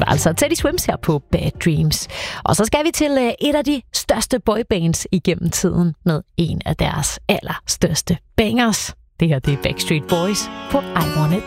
altså Teddy Swims her på Bad Dreams. Og så skal vi til et af de største boybands igennem tiden med en af deres allerstørste bangers. Det her, det er Backstreet Boys på I Want It